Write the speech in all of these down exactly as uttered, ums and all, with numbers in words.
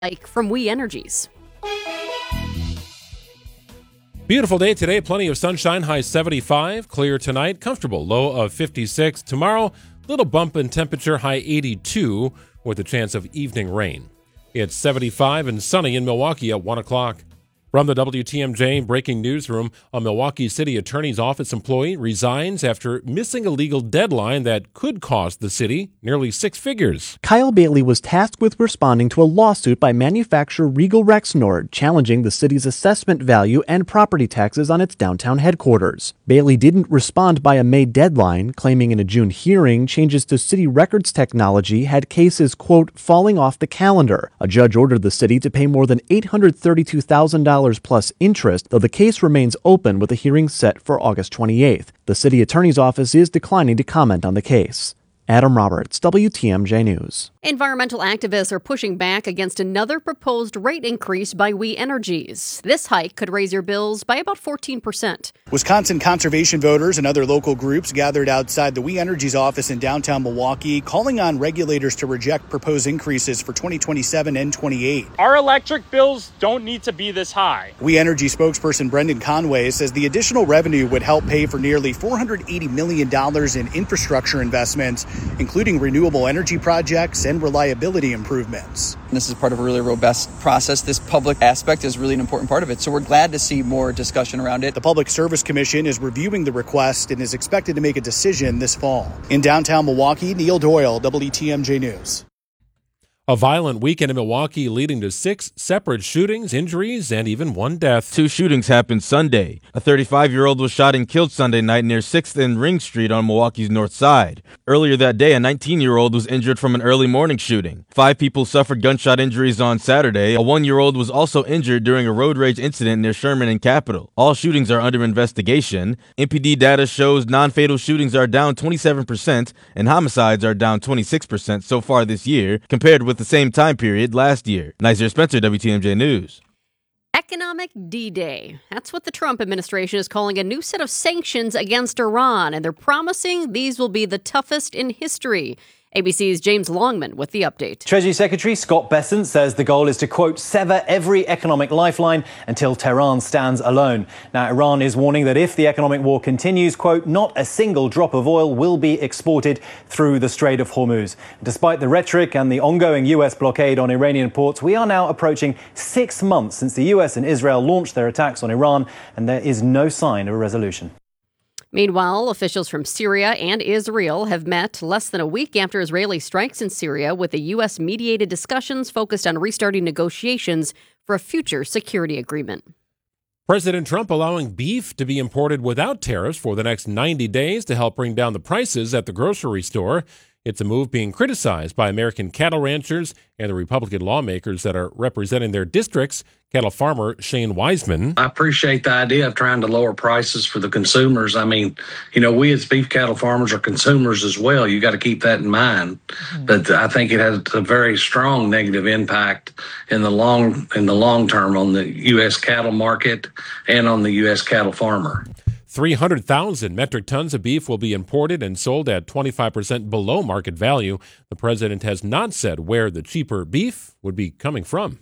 Like from We Energies. Beautiful day today. Plenty of sunshine. High seventy-five. Clear tonight. Comfortable. Low of fifty-six. Tomorrow, little bump in temperature. High eighty-two with a chance of evening rain. It's seventy-five and sunny in Milwaukee at one o'clock. From the W T M J breaking newsroom, a Milwaukee City Attorney's Office employee resigns after missing a legal deadline that could cost the city nearly six figures. Kyle Bailey was tasked with responding to a lawsuit by manufacturer Regal Rexnord challenging the city's assessment value and property taxes on its downtown headquarters. Bailey didn't respond by a May deadline, claiming in a June hearing changes to city records technology had cases, quote, falling off the calendar. A judge ordered the city to pay more than eight hundred thirty-two thousand dollars plus interest, though the case remains open with a hearing set for August twenty-eighth. The city attorney's office is declining to comment on the case. Adam Roberts, W T M J News. Environmental activists are pushing back against another proposed rate increase by We Energies. This hike could raise your bills by about fourteen percent. Wisconsin conservation voters and other local groups gathered outside the We Energies office in downtown Milwaukee, calling on regulators to reject proposed increases for twenty twenty-seven and twenty-eight. Our electric bills don't need to be this high. We Energy spokesperson Brendan Conway says the additional revenue would help pay for nearly four hundred eighty million dollars in infrastructure investments, including renewable energy projects and reliability improvements. This is part of a really robust process. This public aspect is really an important part of it, so we're glad to see more discussion around it. The Public Service Commission is reviewing the request and is expected to make a decision this fall. In downtown Milwaukee, Neil Doyle, W T M J News. A violent weekend in Milwaukee leading to six separate shootings, injuries, and even one death. Two shootings happened Sunday. A thirty-five-year-old was shot and killed Sunday night near sixth and Ring Street on Milwaukee's north side. Earlier that day, a nineteen-year-old was injured from an early morning shooting. Five people suffered gunshot injuries on Saturday. A one-year-old was also injured during a road rage incident near Sherman and Capitol. All shootings are under investigation. M P D data shows non-fatal shootings are down twenty-seven percent and homicides are down twenty-six percent so far this year, compared with the same time period last year. Nizer Spencer, W T M J News. Economic D-Day. That's what the Trump administration is calling a new set of sanctions against Iran, and they're promising these will be the toughest in history. A B C's James Longman with the update. Treasury Secretary Scott Bessent says the goal is to, quote, sever every economic lifeline until Tehran stands alone. Now, Iran is warning that if the economic war continues, quote, not a single drop of oil will be exported through the Strait of Hormuz. Despite the rhetoric and the ongoing U S blockade on Iranian ports, we are now approaching six months since the U S and Israel launched their attacks on Iran, and there is no sign of a resolution. Meanwhile, officials from Syria and Israel have met less than a week after Israeli strikes in Syria, with the U S-mediated discussions focused on restarting negotiations for a future security agreement. President Trump allowing beef to be imported without tariffs for the next ninety days to help bring down the prices at the grocery store. It's a move being criticized by American cattle ranchers and the Republican lawmakers that are representing their districts. Cattle farmer Shane Wiseman. I appreciate the idea of trying to lower prices for the consumers. I mean, you know, we as beef cattle farmers are consumers as well. You got to keep that in mind. Mm-hmm. But I think it has a very strong negative impact in the long in the long term on the U S cattle market and on the U S cattle farmer. three hundred thousand metric tons of beef will be imported and sold at twenty-five percent below market value. The president has not said where the cheaper beef would be coming from.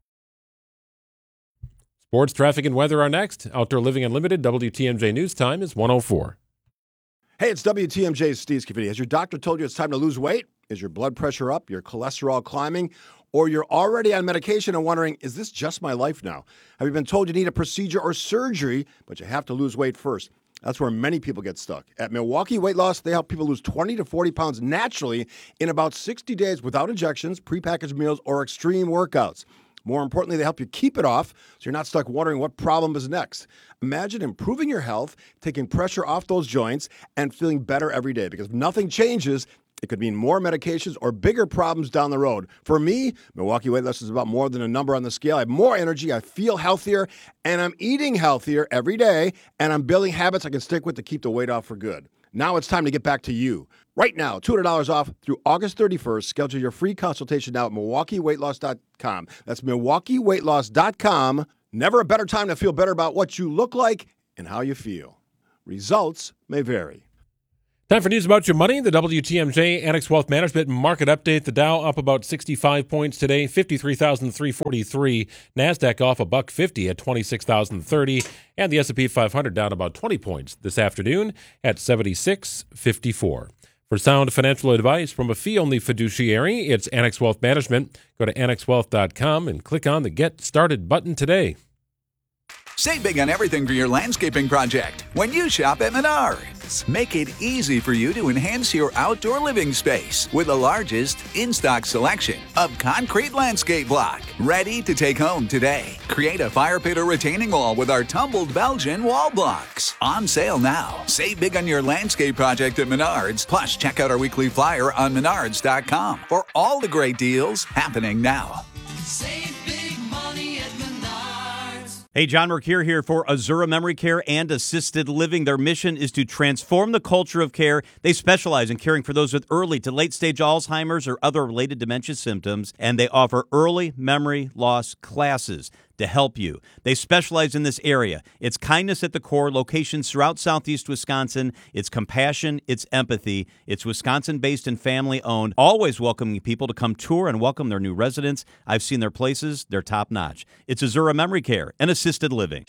Sports, traffic, and weather are next. Outdoor Living Unlimited, W T M J News Time is one oh four. Hey, it's W T M J's Steve Scavini. Has your doctor told you it's time to lose weight? Is your blood pressure up, your cholesterol climbing, or you're already on medication and wondering, is this just my life now? Have you been told you need a procedure or surgery, but you have to lose weight first? That's where many people get stuck. At Milwaukee Weight Loss, they help people lose twenty to forty pounds naturally in about sixty days without injections, prepackaged meals, or extreme workouts. More importantly, they help you keep it off so you're not stuck wondering what problem is next. Imagine improving your health, taking pressure off those joints, and feeling better every day. Because if nothing changes, it could mean more medications or bigger problems down the road. For me, Milwaukee Weight Loss is about more than a number on the scale. I have more energy, I feel healthier, and I'm eating healthier every day, and I'm building habits I can stick with to keep the weight off for good. Now it's time to get back to you. Right now, two hundred dollars off through August thirty-first. Schedule your free consultation now at Milwaukee Weight Loss dot com. That's Milwaukee Weight Loss dot com. Never a better time to feel better about what you look like and how you feel. Results may vary. Time for news about your money. The W T M J Annex Wealth Management Market Update. The Dow up about sixty-five points today, fifty-three thousand three hundred forty-three. NASDAQ off a buck fifty at twenty-six thousand thirty. And the S and P five hundred down about twenty points this afternoon at seventy-six fifty-four. For sound financial advice from a fee-only fiduciary, it's Annex Wealth Management. Go to annex wealth dot com and click on the Get Started button today. Save big on everything for your landscaping project when you shop at Menards. Make it easy for you to enhance your outdoor living space with the largest in-stock selection of concrete landscape block. Ready to take home today. Create a fire pit or retaining wall with our tumbled Belgian wall blocks. On sale now. Save big on your landscape project at Menards. Plus, check out our weekly flyer on menards dot com for all the great deals happening now. Save big money at Menards. Hey, John Mercure here for Azura Memory Care and Assisted Living. Their mission is to transform the culture of care. They specialize in caring for those with early to late-stage Alzheimer's or other related dementia symptoms, and they offer early memory loss classes to help you. They specialize in this area. It's kindness at the core, locations throughout southeast Wisconsin. It's compassion, it's empathy. It's Wisconsin-based and family-owned, always welcoming people to come tour and welcome their new residents. I've seen their places. They're top-notch. It's Azura Memory Care and Assisted Living.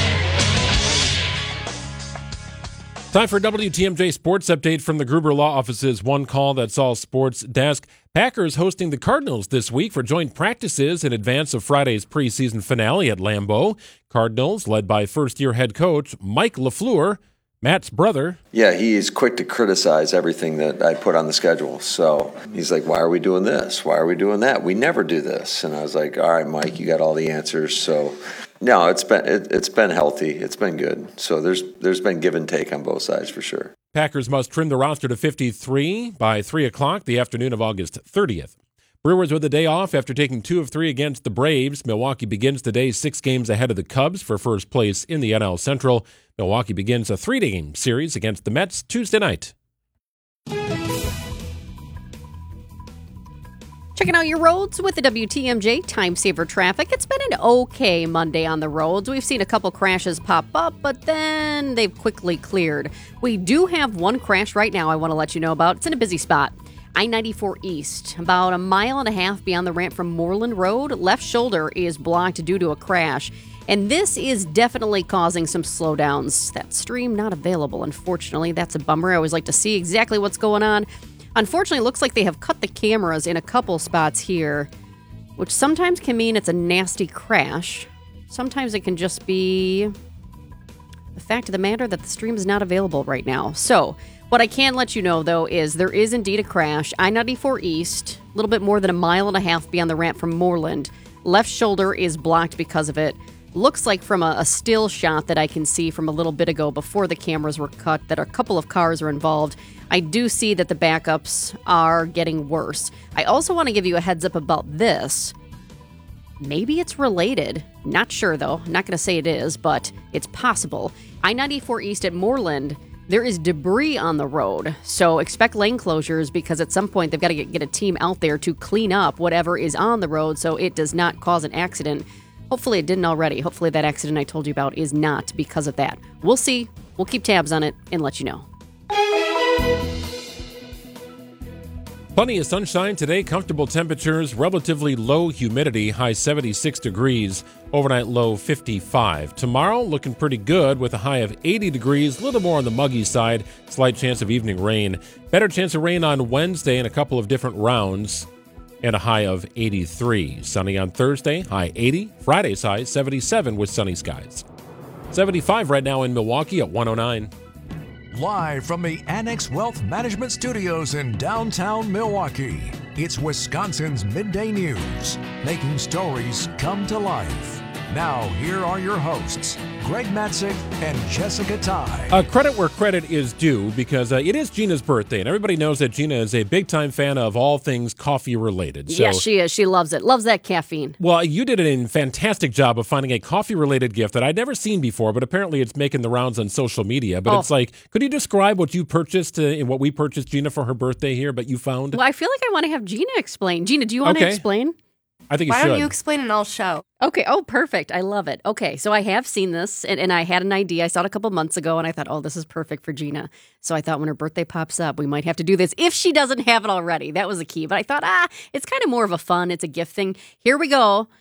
Time for W T M J Sports Update from the Gruber Law Office's One Call That's All Sports desk. Packers hosting the Cardinals this week for joint practices in advance of Friday's preseason finale at Lambeau. Cardinals, led by first-year head coach Mike LaFleur, Matt's brother. Yeah, he's quick to criticize everything that I put on the schedule. So he's like, why are we doing this? Why are we doing that? We never do this. And I was like, all right, Mike, you got all the answers. So no, it's been it, it's been healthy. It's been good. So there's there's been give and take on both sides for sure. Packers must trim the roster to fifty-three by three o'clock the afternoon of August thirtieth. Brewers with a day off after taking two of three against the Braves. Milwaukee begins the day six games ahead of the Cubs for first place in the N L Central. Milwaukee begins a three-game series against the Mets Tuesday night. Checking out your roads with the W T M J Time Saver Traffic. It's been an okay Monday on the roads. We've seen a couple crashes pop up, but then they've quickly cleared. We do have one crash right now I want to let you know about. It's in a busy spot. I ninety-four East, about a mile and a half beyond the ramp from Moreland Road. Left shoulder is blocked due to a crash. And this is definitely causing some slowdowns. That stream not available, unfortunately. That's a bummer. I always like to see exactly what's going on. Unfortunately, it looks like they have cut the cameras in a couple spots here, which sometimes can mean it's a nasty crash. Sometimes it can just be the fact of the matter that the stream is not available right now. So what I can let you know, though, is there is indeed a crash. I ninety-four East, a little bit more than a mile and a half beyond the ramp from Moreland. Left shoulder is blocked because of it. Looks like from a, a still shot that I can see from a little bit ago before the cameras were cut that a couple of cars are involved. I do see that the backups are getting worse. I also want to give you a heads up about this. Maybe it's related. Not sure, though. I'm not going to say it is, but it's possible. I ninety-four East at Moreland, there is debris on the road. So expect lane closures because at some point they've got to get, get a team out there to clean up whatever is on the road so it does not cause an accident. Hopefully it didn't already. Hopefully that accident I told you about is not because of that. We'll see. We'll keep tabs on it and let you know. Plenty of sunshine today, comfortable temperatures, relatively low humidity, high seventy-six degrees, overnight low fifty-five. Tomorrow, looking pretty good with a high of eighty degrees, a little more on the muggy side, slight chance of evening rain. Better chance of rain on Wednesday in a couple of different rounds, and a high of eighty-three. Sunny on Thursday, high eighty. Friday's high seventy-seven with sunny skies. seventy-five right now in Milwaukee at one oh nine. Live from the Annex Wealth Management Studios in downtown Milwaukee, it's Wisconsin's Midday News, making stories come to life. Now, here are your hosts, Greg Matzik and Jessica Ty. Uh, credit where credit is due because uh, it is Gina's birthday, and everybody knows that Gina is a big-time fan of all things coffee-related. So, yes, she is. She loves it. Loves that caffeine. Well, you did a fantastic job of finding a coffee-related gift that I'd never seen before, but apparently it's making the rounds on social media. But Oh. it's like, could you describe what you purchased uh, and what we purchased Gina for her birthday here, but you found? Well, I feel like I want to have Gina explain. Gina, do you want Okay. to explain? I think you Why should. don't you explain and I'll show? Okay. Oh, perfect. I love it. Okay. So I have seen this and, and I had an idea. I saw it a couple months ago and I thought, oh, this is perfect for Gina. So I thought when her birthday pops up, we might have to do this if she doesn't have it already. That was the key. But I thought, ah, it's kind of more of a fun, it's a gift thing. Here we go.